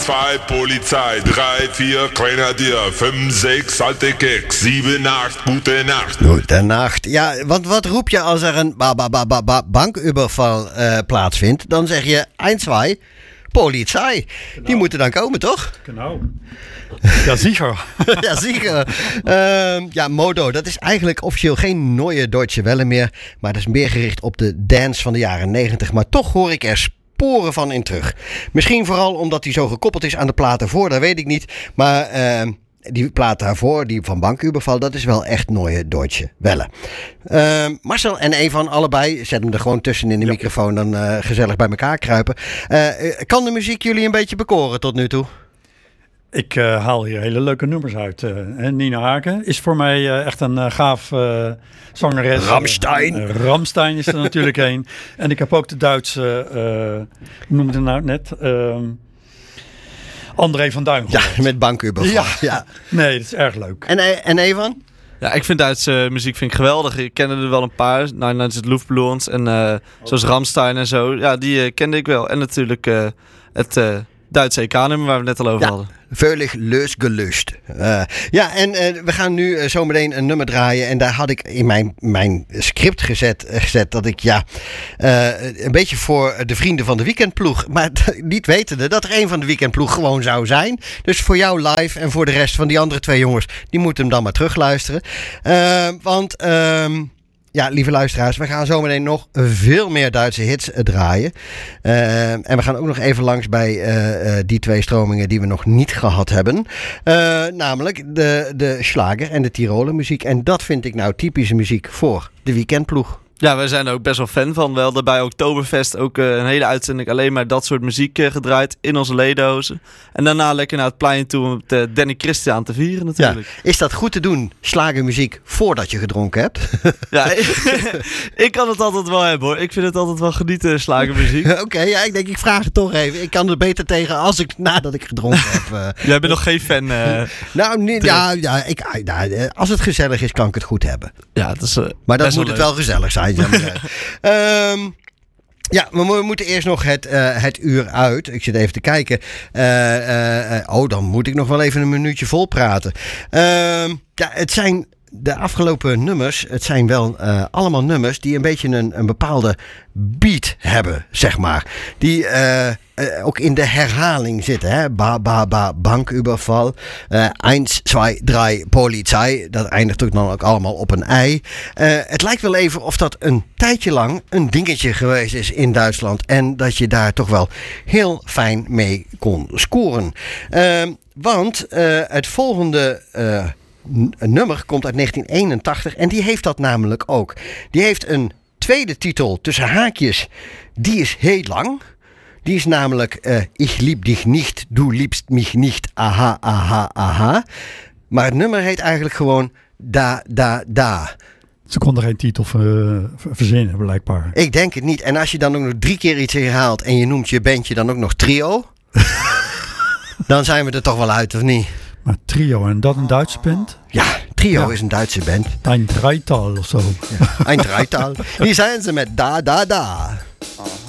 2 Polizei, 3, 4 Grenadier, 5, 6 alte Keks, 7, 8 gute Nacht. Goedenacht. Ja, want wat roep je als er een bankoverval plaatsvindt? Dan zeg je 1, 2 Polizei. Genau. Die moeten dan komen, toch? Genau. Ja, zeker. Ja, zeker. Ja, Modo, dat is eigenlijk officieel geen Neue Deutsche Welle meer. Maar dat is meer gericht op de dance van de jaren 90. Maar toch hoor ik er sporen van in terug. Misschien vooral omdat hij zo gekoppeld is aan de plaat ervoor, dat weet ik niet. Maar die plaat daarvoor, die van Bankoverval, dat is wel echt Neue Deutsche Welle. Marcel en Evan, allebei, zet hem er gewoon tussen in de microfoon, dan gezellig bij elkaar kruipen. Kan de muziek jullie een beetje bekoren tot nu toe? Ik haal hier hele leuke nummers uit. Nina Hagen is voor mij echt een gaaf zangeres. Rammstein. Rammstein is er natuurlijk een. En ik heb ook de Duitse, hoe noemde het nou net? André van Duin. Ja, met Bankoverval. Ja. Nee, dat is erg leuk. En Evan? Ja, ik vind Duitse muziek geweldig. Ik kende er wel een paar. Nou, is het Luftballons en zoals Rammstein en zo. Ja, die kende ik wel. En natuurlijk het Duitse EK-nummer waar we het net al over hadden. Völlig losgelöst. Ja, en we gaan nu zometeen een nummer draaien. En daar had ik in mijn script gezet dat ik een beetje voor de vrienden van de weekendploeg. Maar niet wetende dat er een van de weekendploeg gewoon zou zijn. Dus voor jou live en voor de rest van die andere 2 jongens, die moeten hem dan maar terugluisteren. Ja, lieve luisteraars, we gaan zometeen nog veel meer Duitse hits draaien. En we gaan ook nog even langs bij die 2 stromingen die we nog niet gehad hebben. Namelijk de Schlager en de Tiroler muziek. En dat vind ik nou typische muziek voor de weekendploeg. Ja, wij zijn er ook best wel fan van. We hadden bij Oktoberfest ook een hele uitzending alleen maar dat soort muziek gedraaid in onze ledendozen. En daarna lekker naar het plein toe om het Danny Christian te vieren natuurlijk. Ja. Is dat goed te doen, slagermuziek, voordat je gedronken hebt? Ja, ik kan het altijd wel hebben hoor. Ik vind het altijd wel genieten, slagermuziek. Oké, ja, ik denk ik vraag het toch even. Ik kan er beter tegen nadat ik gedronken heb. Jij bent nog geen fan? Als het gezellig is, kan ik het goed hebben. Ja, dat is, maar dan moet het wel gezellig zijn. Ja, we moeten eerst nog het uur uit. Ik zit even te kijken. Dan moet ik nog wel even een minuutje vol praten. Ja, het zijn de afgelopen nummers. Het zijn wel allemaal nummers die een beetje een bepaalde beat hebben, zeg maar. Die ook in de herhaling zitten. Hè? Bankoverval. 1, 2, 3 Polizei. Dat eindigt ook dan ook allemaal op een ei. Het lijkt wel even of dat een tijdje lang een dingetje geweest is in Duitsland. En dat je daar toch wel heel fijn mee kon scoren. Want het volgende nummer komt uit 1981 en die heeft dat namelijk ook. Die heeft een tweede titel tussen haakjes. Die is heel lang. Die is namelijk Ich lieb dich nicht, du liebst mich nicht, aha, aha, aha. Maar het nummer heet eigenlijk gewoon Da, da, da. Ze konden geen titel verzinnen, blijkbaar. Ik denk het niet. En als je dan ook nog 3 keer iets herhaalt en je noemt je bandje dan ook nog Trio, dan zijn we er toch wel uit, of niet? Maar Trio, en dat een Duitse band? Ja, Trio is een Duitse band. Ein Dreital of zo. Ja, Ein Dreital. Hier zijn ze met Da, da, da.